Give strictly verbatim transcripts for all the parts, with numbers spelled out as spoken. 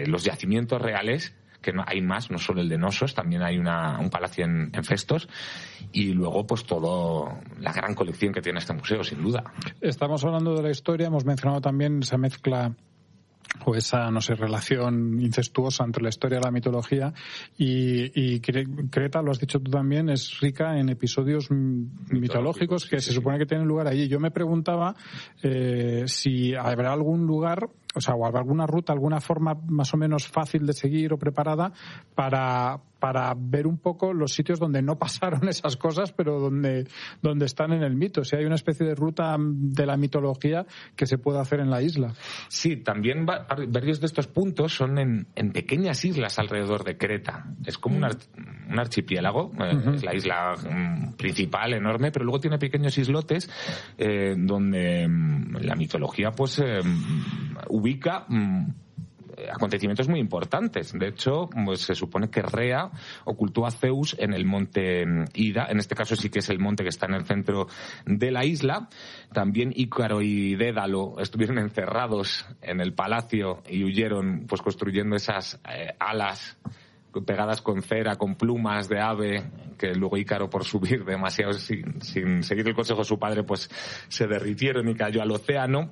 eh, los yacimientos reales, que no, hay más, no solo el de Nosos, también hay una, un palacio en, en Festos, y luego pues todo la gran colección que tiene este museo, sin duda. Estamos hablando de la historia, hemos mencionado también esa mezcla o esa, no sé, relación incestuosa entre la historia y la mitología, y, y Creta, lo has dicho tú también, es rica en episodios mitológicos, mitológicos que sí, se sí, supone sí. que tienen lugar allí. Yo me preguntaba eh, si habrá algún lugar, o sea, o habrá alguna ruta, alguna forma más o menos fácil de seguir o preparada para para ver un poco los sitios donde no pasaron esas cosas, pero donde donde están en el mito. Si hay una especie de ruta de la mitología que se puede hacer en la isla. Sí, también va, varios de estos puntos son en, en pequeñas islas alrededor de Creta. Es como un, ar, un archipiélago, eh, uh-huh. es la isla um, principal, enorme, pero luego tiene pequeños islotes eh, donde um, la mitología pues eh, ubica um, acontecimientos muy importantes. De hecho, pues se supone que Rea ocultó a Zeus en el monte Ida. En este caso sí que es el monte que está en el centro de la isla. También Ícaro y Dédalo estuvieron encerrados en el palacio y huyeron, pues construyendo esas eh, alas pegadas con cera, con plumas de ave, que luego Ícaro, por subir demasiado sin, sin seguir el consejo de su padre, pues se derritieron y cayó al océano.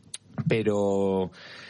Pero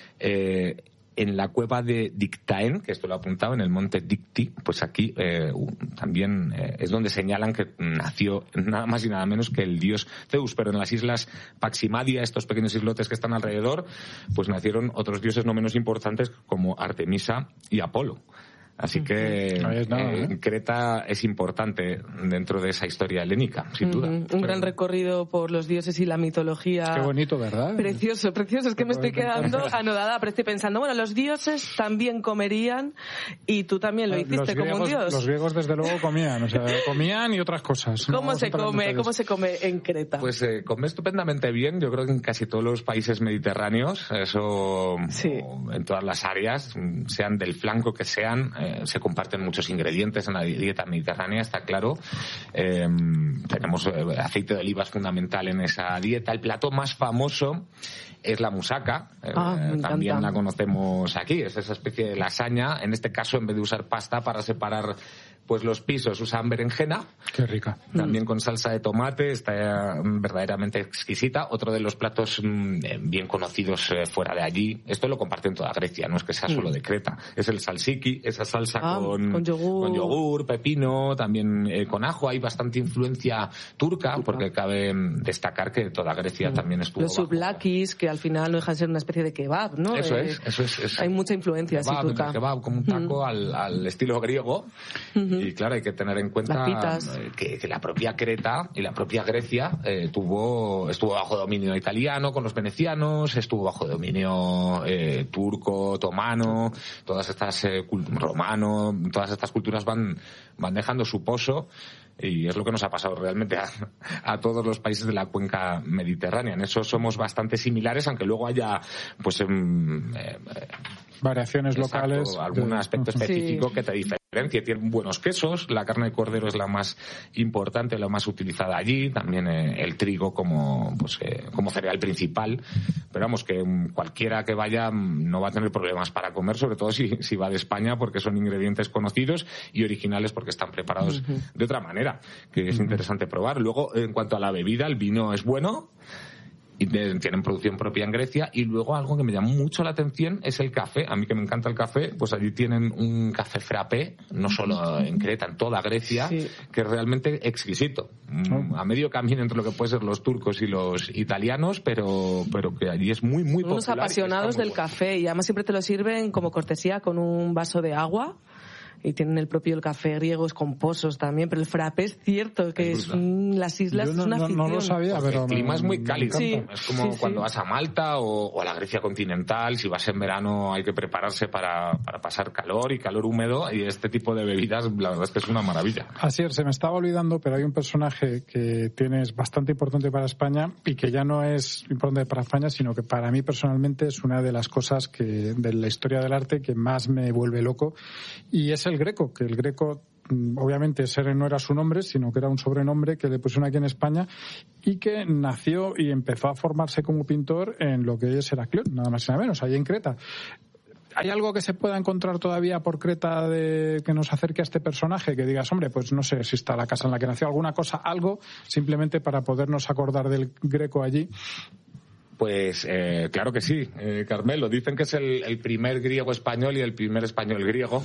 eh, en la cueva de Dictaen, que esto lo he apuntado, en el monte Dicti, pues aquí eh, también eh, es donde señalan que nació nada más y nada menos que el dios Zeus, pero en las islas Paximadia, estos pequeños islotes que están alrededor, pues nacieron otros dioses no menos importantes como Artemisa y Apolo. Así que es nada, eh, ¿eh? Creta es importante dentro de esa historia helénica, sin duda. Uh-huh. Un Pero... gran recorrido por los dioses y la mitología. Qué bonito, ¿verdad? Precioso, precioso. Es que me estoy quedando anodada, pero estoy pensando, bueno, los dioses también comerían y tú también lo hiciste los como griegos, un dios. Los griegos, desde luego, comían, o sea, comían y otras cosas. ¿Cómo no se come cómo se come en Creta? Pues eh, come estupendamente bien, yo creo que en casi todos los países mediterráneos, eso sí. en todas las áreas, sean del flanco que sean, eh, se comparten muchos ingredientes en la dieta mediterránea, está claro. Eh, tenemos eh, aceite de oliva es fundamental en esa dieta. El plato más famoso es la musaca. Ah, eh, también la conocemos aquí. Es esa especie de lasaña. En este caso, en vez de usar pasta para separar pues los pisos, usan berenjena. Qué rica. También mm. con salsa de tomate, está verdaderamente exquisita. Otro de los platos mmm, bien conocidos eh, fuera de allí, esto lo comparten toda Grecia, no es que sea solo de Creta, es el salsiki, esa salsa ah, con, con, yogur. con yogur, pepino, también eh, con ajo. Hay bastante influencia turca, turca, porque cabe destacar que toda Grecia mm. también estuvo los souvlakis, que al final no dejan de ser una especie de kebab, ¿no? Eso eh, es, eso es, es. Hay mucha influencia kebab, así turca. Kebab, como un taco mm. al, al estilo griego. Mm-hmm. Y claro, hay que tener en cuenta que, que la propia Creta y la propia Grecia eh, tuvo estuvo bajo dominio italiano con los venecianos, estuvo bajo dominio eh, turco, otomano, todas estas eh, romano, todas estas culturas van van dejando su pozo. Y es lo que nos ha pasado realmente a, a todos los países de la cuenca mediterránea. En eso somos bastante similares, aunque luego haya pues eh, eh, variaciones exacto, locales, algún de... aspecto específico sí. que te diferencie. Tienen buenos quesos, la carne de cordero es la más importante, la más utilizada allí, también eh, el trigo como pues eh, como cereal principal. Pero vamos, que um, cualquiera que vaya um, no va a tener problemas para comer, sobre todo si, si va de España, porque son ingredientes conocidos y originales porque están preparados uh-huh. de otra manera, que es uh-huh. interesante probar. Luego, en cuanto a la bebida, el vino es bueno y tienen producción propia en Grecia. Y luego algo que me llamó mucho la atención es el café. A mí que me encanta el café, pues allí tienen un café frappé, no solo en Creta, en toda Grecia, sí. que es realmente exquisito. Oh. A medio camino entre lo que pueden ser los turcos y los italianos, pero pero que allí es muy, muy popular. Unos apasionados del bueno. café, y además siempre te lo sirven como cortesía con un vaso de agua. Y tienen el propio el café griego, es con pozos también, pero el frappé es cierto que es, es un, las islas no, es una no, afición. No lo sabía, pero el clima es muy cálido. Sí, es como sí, cuando sí. vas a Malta o, o a la Grecia continental. Si vas en verano hay que prepararse para, para pasar calor y calor húmedo, y este tipo de bebidas la verdad es que es una maravilla. Así es, se me estaba olvidando, pero hay un personaje que tienes bastante importante para España y que ya no es importante para España, sino que para mí personalmente es una de las cosas que de la historia del arte que más me vuelve loco, y es el Greco, que el Greco obviamente ese no era su nombre, sino que era un sobrenombre que le pusieron aquí en España, y que nació y empezó a formarse como pintor en lo que es Heraclión, nada más y nada menos, ahí en Creta. ¿hay algo que se pueda encontrar todavía por Creta de que nos acerque a este personaje? Que digas, hombre, pues no sé si está la casa en la que nació, alguna cosa, algo, simplemente para podernos acordar del Greco allí. Pues eh, claro que sí, eh, Carmelo. Dicen que es el, el primer griego español y el primer español griego,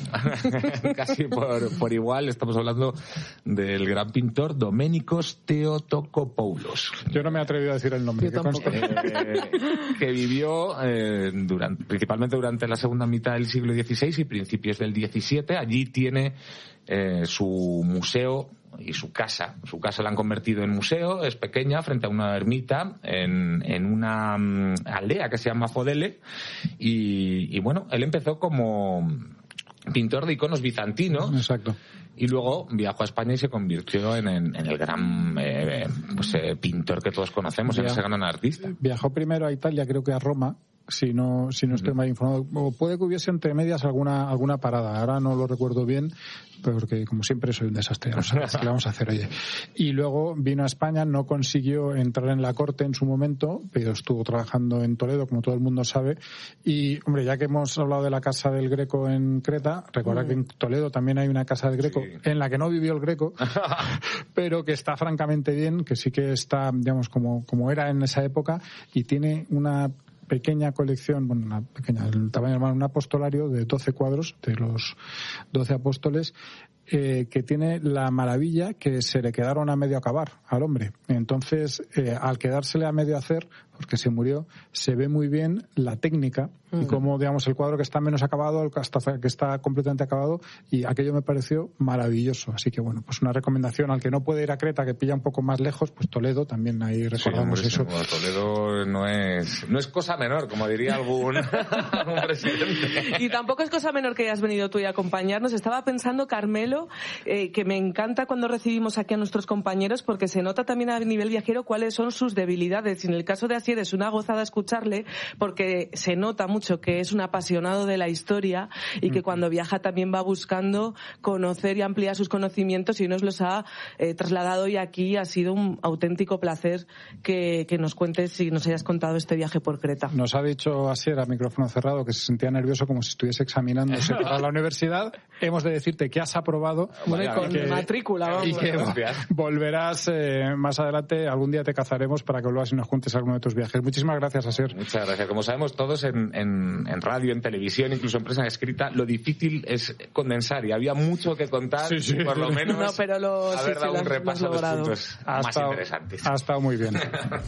casi por, por igual. Estamos hablando del gran pintor Doménicos Theotokopoulos. Yo no me he atrevido a decir el nombre. Yo tampoco. Eh, que vivió eh, durante, principalmente durante la segunda mitad del siglo dieciséis y principios del diecisiete. Allí tiene eh, su museo y su casa. Su casa la han convertido en museo, es pequeña, frente a una ermita, en, en una um, aldea que se llama Fodele. Y, y bueno, él empezó como pintor de iconos bizantino. Exacto. Y luego viajó a España y se convirtió en, en, en el gran eh, pues, eh, pintor que todos conocemos, Via- en ese gran artista. Viajó primero a Italia, creo que a Roma, si no si no estoy mal informado. O puede que hubiese entre medias alguna alguna parada. Ahora no lo recuerdo bien, porque como siempre soy un desastre. No sé qué vamos a hacer, oye. Y luego vino a España, no consiguió entrar en la corte en su momento, pero estuvo trabajando en Toledo, como todo el mundo sabe. Y, hombre, ya que hemos hablado de la Casa del Greco en Creta, recuerda mm. que en Toledo también hay una Casa del Greco, sí, en la que no vivió el Greco, pero que está francamente bien, que sí que está, digamos, como, como era en esa época, y tiene una pequeña colección, bueno, una pequeña, el tamaño normal, un apostolario de doce cuadros de los doce apóstoles, eh, que tiene la maravilla que se le quedaron a medio acabar al hombre. Entonces, eh, al quedársele a medio hacer, porque se murió, se ve muy bien la técnica uh-huh. y cómo, digamos, el cuadro que está menos acabado, el que está completamente acabado, y aquello me pareció maravilloso. Así que, bueno, pues una recomendación al que no puede ir a Creta, que pilla un poco más lejos, pues Toledo, también ahí recordamos sí, eso. Bueno, Toledo no es, no es cosa menor, como diría algún, algún presidente. Y tampoco es cosa menor que hayas venido tú y a acompañarnos. Estaba pensando, Carmelo, eh, que me encanta cuando recibimos aquí a nuestros compañeros, porque se nota también a nivel viajero cuáles son sus debilidades. Y en el caso de Asier es una gozada escucharle, porque se nota mucho que es un apasionado de la historia y que cuando viaja también va buscando conocer y ampliar sus conocimientos, y nos los ha eh, trasladado hoy aquí. Ha sido un auténtico placer que, que nos cuentes y nos hayas contado este viaje por Creta. Nos ha dicho Asier a micrófono cerrado que se sentía nervioso como si estuviese examinándose para la universidad. Hemos de decirte que has aprobado. Bueno, y con que, matrícula, vamos. Y que volverás eh, más adelante, algún día te cazaremos para que vuelvas y nos cuentes alguno de tus viajes. Muchísimas gracias, Asier. Muchas gracias. Como sabemos todos, en, en, en radio, en televisión, incluso en prensa escrita, lo difícil es condensar, y había mucho que contar, sí, sí. por lo menos no, pero lo, haber sí, dado sí, un repaso a los puntos ha más estado, interesantes. Ha estado muy bien.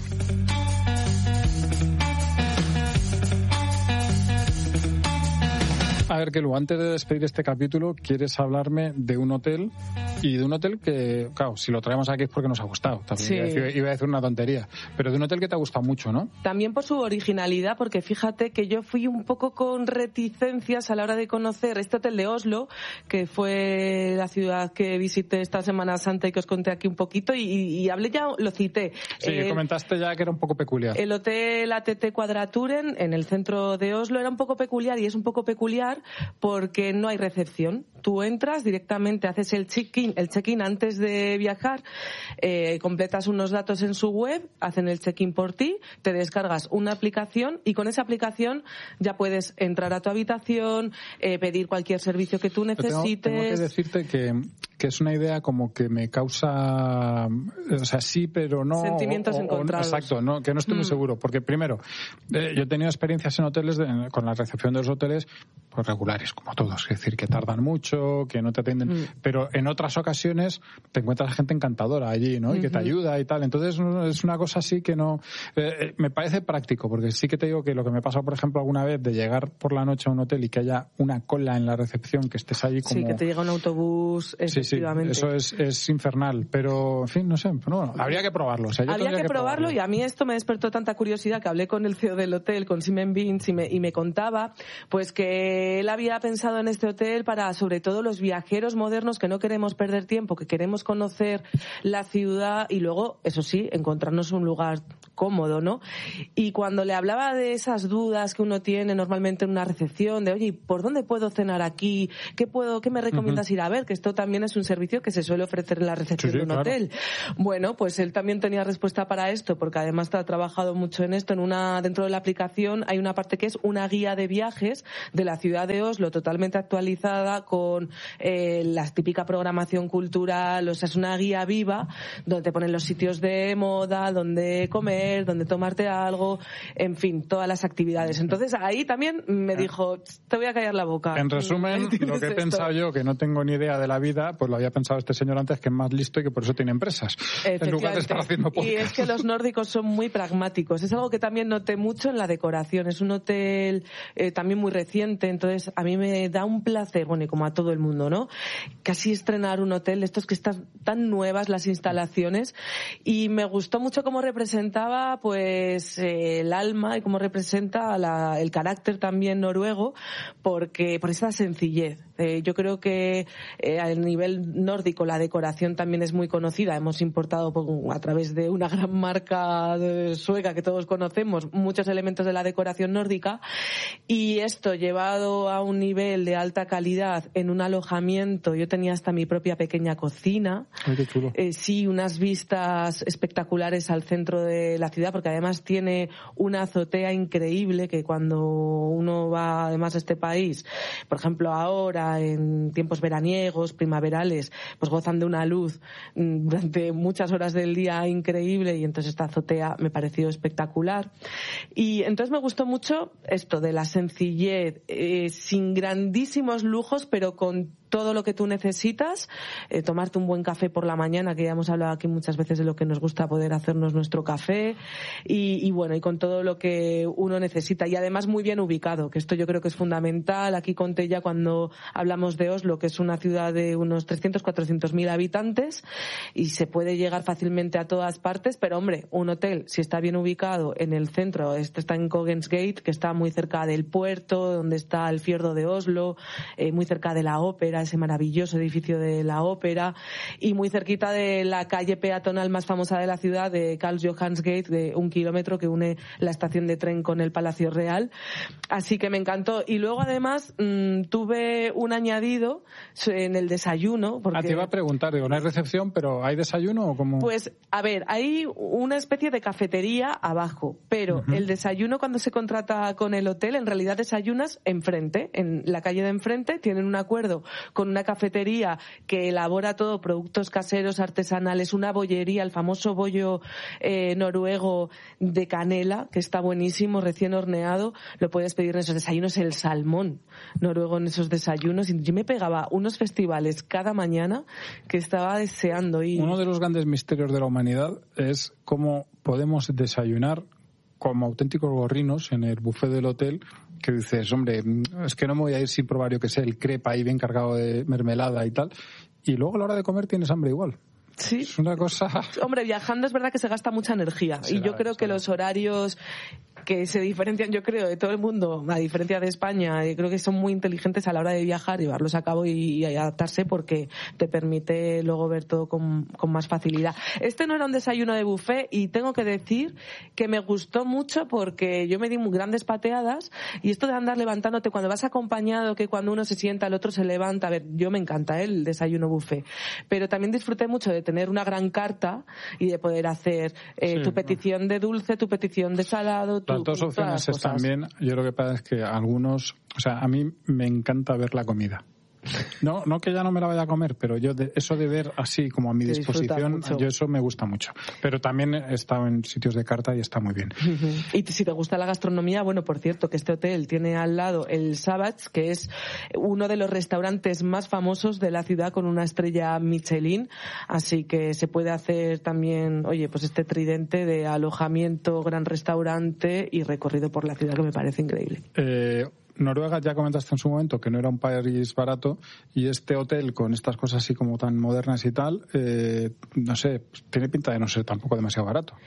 A ver, Kelu, antes de despedir este capítulo, quieres hablarme de un hotel, y de un hotel que, claro, si lo traemos aquí es porque nos ha gustado. También sí. iba, a decir, iba a decir una tontería, pero de un hotel que te ha gustado mucho, ¿no? También por su originalidad, porque fíjate que yo fui un poco con reticencias a la hora de conocer este hotel de Oslo, que fue la ciudad que visité esta Semana Santa y que os conté aquí un poquito, y, y hablé ya, lo cité. Sí, eh, comentaste ya que era un poco peculiar. El hotel A T T Quadraturen, en el centro de Oslo, era un poco peculiar, y es un poco peculiar porque no hay recepción. Tú entras directamente, haces el check-in, el check-in antes de viajar, eh, completas unos datos en su web, hacen el check-in por ti, te descargas una aplicación, y con esa aplicación ya puedes entrar a tu habitación, eh, pedir cualquier servicio que tú necesites. Tengo, tengo que decirte que, que es una idea como que me causa, o sea, sí, pero no. Sentimientos o, o, encontrados. Exacto, no, que no estoy muy mm. seguro, porque primero, eh, yo he tenido experiencias en hoteles, de, con la recepción de los hoteles, pues regulares, como todos, es decir, que tardan mucho, que no te atienden, mm. pero en otras ocasiones te encuentras gente encantadora allí, ¿no? Y uh-huh. que te ayuda y tal. Entonces es una cosa así que no, eh, me parece práctico, porque sí que te digo que lo que me pasa, por ejemplo, alguna vez de llegar por la noche a un hotel y que haya una cola en la recepción, que estés allí como... Sí, que te llega un autobús, efectivamente. Sí, sí, eso es, es infernal, pero, en fin, no sé, pero bueno, habría que probarlo. O sea, yo habría que, que probarlo, probarlo, y a mí esto me despertó tanta curiosidad que hablé con el C E O del hotel, con Simon Vince, y me, y me contaba pues que él había pensado en este hotel para, sobre todo, los viajeros modernos que no queremos perder tiempo, que queremos conocer la ciudad y luego, eso sí, encontrarnos un lugar cómodo, ¿no? Y cuando le hablaba de esas dudas que uno tiene normalmente en una recepción, de oye, ¿por dónde puedo cenar aquí? ¿Qué puedo, qué me recomiendas uh-huh. ir a ver? Que esto también es un servicio que se suele ofrecer en la recepción sí, sí, de un claro. hotel. Bueno, pues él también tenía respuesta para esto, porque además ha trabajado mucho en esto. En una, dentro de la aplicación hay una parte que es una guía de viajes de la ciudad de Oslo, totalmente actualizada con eh, la típica programación cultural, o sea, es una guía viva donde te ponen los sitios de moda, donde comer, donde tomarte algo, en fin, todas las actividades. Entonces ahí también me dijo, te voy a callar la boca. En resumen, lo que he pensado yo, que no tengo ni idea de la vida, pues lo había pensado este señor antes, que es más listo y que por eso tiene empresas, en lugar de estar haciendo podcast. Y es que los nórdicos son muy pragmáticos. Es algo que también noté mucho en la decoración. Es un hotel eh, también muy reciente, entonces a mí me da un placer, bueno, y como a todo el mundo, ¿no? Casi estrenar un hotel, estos que están tan nuevas las instalaciones, y me gustó mucho cómo representaba pues eh, el alma y cómo representa la, el carácter también noruego, porque por esa sencillez. Eh, yo creo que eh, a nivel nórdico la decoración también es muy conocida. Hemos importado a través de una gran marca de sueca que todos conocemos muchos elementos de la decoración nórdica, y esto llevado a un nivel de alta calidad en un alojamiento. Yo tenía hasta mi propia pequeña cocina. Ay, qué chulo. Eh, sí, unas vistas espectaculares al centro de la ciudad, porque además tiene una azotea increíble que cuando uno va además a este país, por ejemplo ahora en tiempos veraniegos, primaverales, pues gozan de una luz durante muchas horas del día increíble, y entonces esta azotea me pareció espectacular. Y entonces me gustó mucho esto de la sencillez, eh, sin grandísimos lujos, pero con todo lo que tú necesitas, eh, tomarte un buen café por la mañana, que ya hemos hablado aquí muchas veces de lo que nos gusta poder hacernos nuestro café, y, y bueno, y con todo lo que uno necesita, y además muy bien ubicado, que esto yo creo que es fundamental. Aquí conté ya cuando hablamos de Oslo, que es una ciudad de unos trescientos, cuatrocientos mil habitantes, y se puede llegar fácilmente a todas partes, pero hombre, un hotel, si está bien ubicado en el centro, este está en Kongens Gate, que está muy cerca del puerto, donde está el fiordo de Oslo, eh, muy cerca de la ópera, ese maravilloso edificio de la ópera, y muy cerquita de la calle peatonal más famosa de la ciudad, de Karl Johans Gate, de un kilómetro que une la estación de tren con el Palacio Real. Así que me encantó. Y luego además mmm, tuve un añadido en el desayuno. Porque... Ah, te iba a preguntar, digo, no hay recepción, pero ¿hay desayuno o cómo? Pues, a ver, hay una especie de cafetería abajo, pero uh-huh. el desayuno cuando se contrata con el hotel, en realidad desayunas enfrente, en la calle de enfrente, tienen un acuerdo con una cafetería que elabora todo, productos caseros, artesanales, una bollería, el famoso bollo eh, noruego de canela, que está buenísimo, recién horneado, lo puedes pedir en esos desayunos, el salmón noruego en esos desayunos, y yo me pegaba unos festivales cada mañana que estaba deseando ir. Uno de los grandes misterios de la humanidad es cómo podemos desayunar como auténticos gorrinos en el buffet del hotel, que dices, hombre, es que no me voy a ir sin probar, yo que sé, el crepe ahí bien cargado de mermelada y tal, y luego a la hora de comer tienes hambre igual. Sí. Es una cosa... Hombre, viajando es verdad que se gasta mucha energía, sí, y yo creo que los horarios que se diferencian, yo creo, de todo el mundo, a diferencia de España, yo creo que son muy inteligentes a la hora de viajar, llevarlos a cabo y, y adaptarse, porque te permite luego ver todo con, con más facilidad. Este no era un desayuno de buffet, y tengo que decir que me gustó mucho porque yo me di muy grandes pateadas, y esto de andar levantándote cuando vas acompañado, que cuando uno se sienta el otro se levanta, a ver, yo me encanta ¿eh? el desayuno buffet, pero también disfruté mucho de tener una gran carta y de poder hacer eh, sí, tu petición de dulce, tu petición de salado, tu las dos opciones están bien. Yo lo que pasa es que algunos, o sea, a mí me encanta ver la comida. No, no que ya no me la vaya a comer, pero yo de, eso de ver así como a mi Te disposición, yo eso me gusta mucho. Pero también he estado en sitios de carta y está muy bien. Uh-huh. Y si te gusta la gastronomía, bueno, por cierto, que este hotel tiene al lado el Sabats, que es uno de los restaurantes más famosos de la ciudad con una estrella Michelin, así que se puede hacer también, oye, pues este tridente de alojamiento, gran restaurante y recorrido por la ciudad, que me parece increíble. Eh... Noruega, ya comentaste en su momento que no era un país barato, y este hotel con estas cosas así como tan modernas y tal, eh, no sé, tiene pinta de no ser tampoco demasiado barato.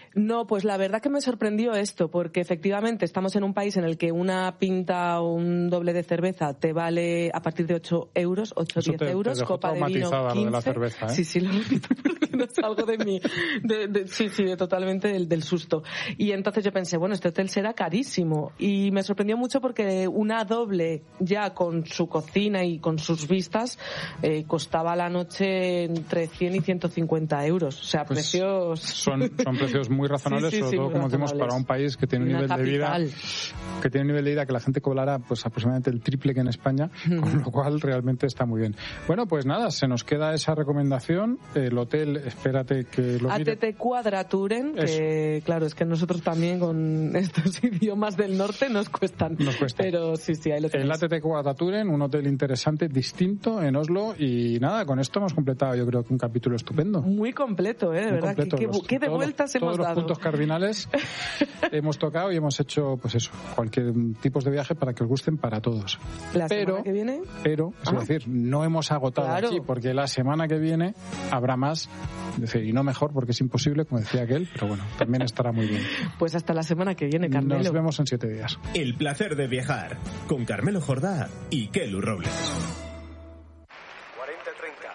No, pues la verdad que me sorprendió esto, porque efectivamente estamos en un país en el que una pinta o un doble de cerveza te vale a partir de ocho euros, ocho o diez euros, te copa de vino quince. Lo de la cerveza, ¿eh? Sí, sí, lo repito porque no salgo de mi... De, de, sí, sí, de totalmente del, del susto. Y entonces yo pensé, bueno, este hotel será carísimo. Y me sorprendió mucho porque una doble ya con su cocina y con sus vistas eh, costaba la noche entre cien y ciento cincuenta euros. O sea, pues precios... Son, son precios muy razonables, sí, sí, sobre sí, todo, como decimos, para un país que tiene un nivel capital. de vida que tiene un nivel de vida que la gente cobrará pues aproximadamente el triple que en España, mm. con lo cual realmente está muy bien. Bueno, pues nada, se nos queda esa recomendación. El hotel, espérate que lo mire. A T T Quadraturen, que claro, es que nosotros también con estos idiomas del norte nos cuestan. Nos cuesta. Pero sí, sí, ahí lo tenéis. El A T T Quadraturen, un hotel interesante, distinto en Oslo, y nada, con esto hemos completado yo creo que un capítulo estupendo. Muy completo, ¿eh? De verdad, completo. ¿Qué, Los, qué de vueltas los, hemos todos dado? Todos los puntos cardinales hemos tocado y hemos hecho, pues eso, cualquier tipo de viaje para que os gusten para todos. ¿La pero, semana que viene? Pero, es ah. decir, no hemos agotado claro. aquí, porque la semana que viene habrá más, es decir, y no mejor porque es imposible, como decía aquel, pero bueno, también estará muy bien. Pues hasta la semana que viene, Carmelo. Nos vemos en siete días. El placer de viajar con Carmelo Jordá y Kelu Robles. cuarenta treinta.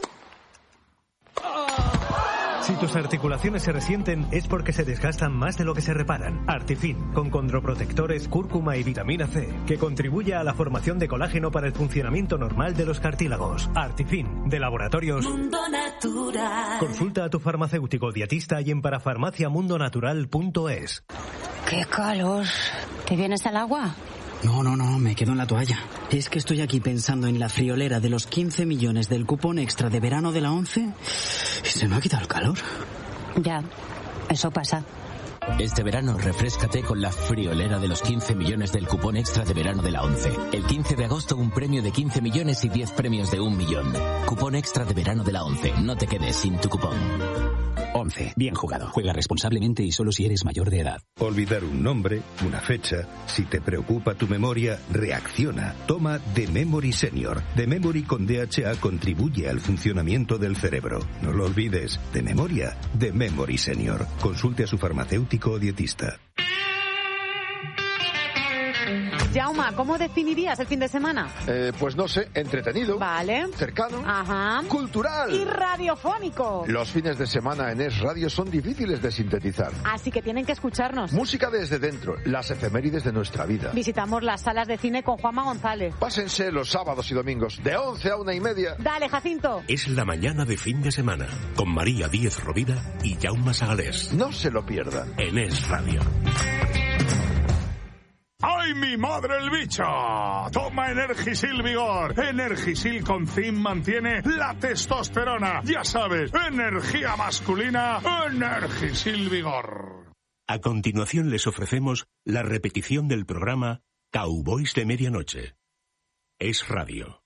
Si tus articulaciones se resienten es porque se desgastan más de lo que se reparan. Artifin, con condroprotectores, cúrcuma y vitamina C, que contribuye a la formación de colágeno para el funcionamiento normal de los cartílagos. Artifin, de Laboratorios Mundo Natural. Consulta a tu farmacéutico dietista y en parafarmaciamundonatural punto es. ¡Qué calor! ¿Te vienes al agua? No, no, no, me quedo en la toalla. Es que estoy aquí pensando en la friolera de los quince millones del cupón extra de verano de la ONCE y se me ha quitado el calor. Ya, eso pasa. Este verano refréscate con la friolera de los quince millones del cupón extra de verano de la ONCE. El quince de agosto un premio de quince millones y diez premios de un millón. Cupón extra de verano de la ONCE. No te quedes sin tu cupón. ONCE. Bien jugado. Juega responsablemente y solo si eres mayor de edad. Olvidar un nombre, una fecha. Si te preocupa tu memoria, reacciona. Toma The Memory Senior. The Memory con D H A contribuye al funcionamiento del cerebro. No lo olvides. De memoria, The Memory Senior. Consulte a su farmacéutico o dietista. Jauma, ¿cómo definirías el fin de semana? Eh, pues no sé, entretenido. Vale. Cercano. Ajá. Cultural. Y radiofónico. Los fines de semana en Es Radio son difíciles de sintetizar. Así que tienen que escucharnos. Música desde dentro, las efemérides de nuestra vida. Visitamos las salas de cine con Juanma González. Pásense los sábados y domingos, de once a una y media. Dale, Jacinto. Es la mañana de fin de semana, con María Díez Rovira y Jaume Sagalés. No se lo pierdan. En Es Radio. ¡Ay, mi madre el bicho! Toma Energisil Vigor. Energisil con zinc mantiene la testosterona. Ya sabes, energía masculina, Energisil Vigor. A continuación les ofrecemos la repetición del programa Cowboys de Medianoche. Es Radio.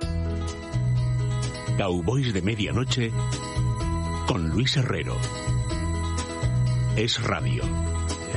Cowboys de Medianoche con Luis Herrero. Es Radio.